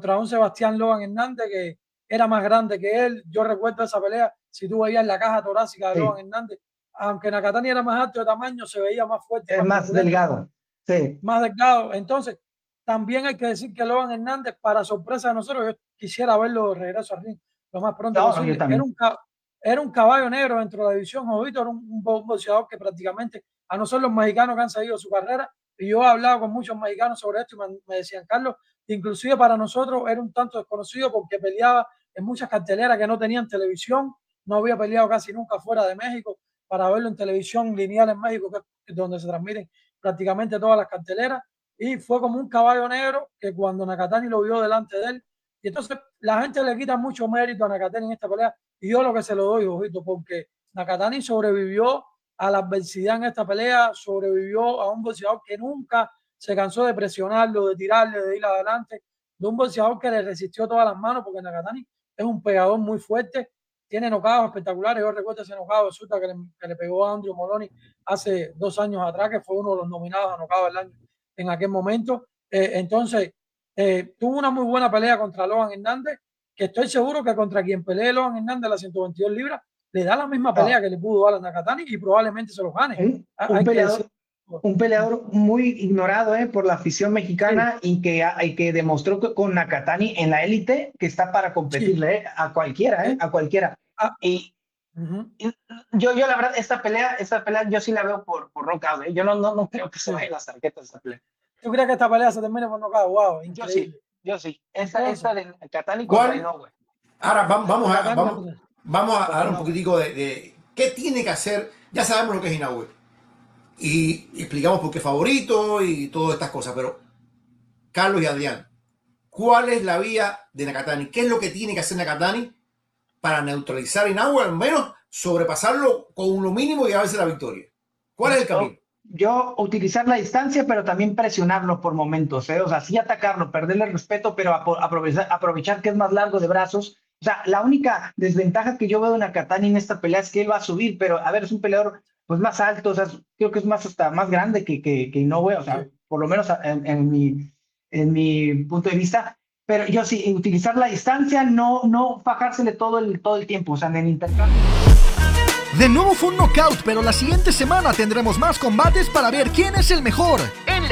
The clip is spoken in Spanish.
contra un Sebastián Logan Hernández que era más grande que él. Yo recuerdo esa pelea, si tú veías la caja torácica de Logan Hernández, aunque Nakatani era más alto de tamaño, se veía más fuerte, es más delgado, más delgado. Entonces, también hay que decir que Logan Hernández, para sorpresa de nosotros, yo quisiera verlo de regreso al ring lo más pronto posible. Era un caballo negro dentro de la división, Jovito, era un boxeador que prácticamente, a nosotros los mexicanos que han seguido su carrera, y yo he hablado con muchos mexicanos sobre esto y me decían, Carlos, inclusive para nosotros era un tanto desconocido porque peleaba en muchas carteleras que no tenían televisión, no había peleado casi nunca fuera de México, para verlo en televisión lineal en México, que es donde se transmiten prácticamente todas las carteleras, y fue como un caballo negro que cuando Nakatani lo vio delante de él, y entonces la gente le quita mucho mérito a Nakatani en esta pelea, y yo lo que se lo doy, ojito, porque Nakatani sobrevivió a la adversidad en esta pelea, sobrevivió a un boxeador que nunca se cansó de presionarlo, de tirarle, de ir adelante, de un boxeador que le resistió todas las manos, porque Nakatani es un pegador muy fuerte, tiene nocados espectaculares. Yo recuerdo ese nocao de Suta que le pegó a Andrew Moloney hace 2 años atrás, que fue uno de los nominados a nocao del año en aquel momento. Entonces, tuvo una muy buena pelea contra Logan Hernández, que estoy seguro que contra quien pelee Logan Hernández a las 122 libras, le da la misma pelea que le pudo dar a Nakatani y probablemente se lo gane. Un peleador muy ignorado por la afición mexicana y que demostró que con Nakatani en la élite que está para competirle a cualquiera, a cualquiera. Y yo la verdad, esta pelea yo sí la veo por knockout. Yo no creo que se vayan las tarjetas de esta pelea. ¿Tú crees que esta pelea se termine por knockout? Wow, increíble. Yo sí. Esta de Nakatani contra Inoue. Ahora vamos a dar un poquitico de qué tiene que hacer. Ya sabemos lo que es Inoue y explicamos por qué es favorito y todas estas cosas, pero Carlos y Adrián, ¿cuál es la vía de Nakatani? ¿Qué es lo que tiene que hacer Nakatani para neutralizar a Inoue, al menos sobrepasarlo con lo mínimo y llevarse la victoria? ¿Cuál es el camino? Yo utilizar la distancia, pero también presionarlo por momentos, o sea, sí atacarlo, perderle el respeto, pero aprovechar que es más largo de brazos. O sea, la única desventaja que yo veo de Nakatani en esta pelea es que él va a subir, pero a ver, es un peleador pues más alto, o sea, creo que es hasta más grande que Inoue, o sea, por lo menos en mi punto de vista. Pero yo sí, utilizar la distancia, no fajársele todo el tiempo, o sea, en el intercambio. De nuevo fue un knockout, pero la siguiente semana tendremos más combates para ver quién es el mejor. En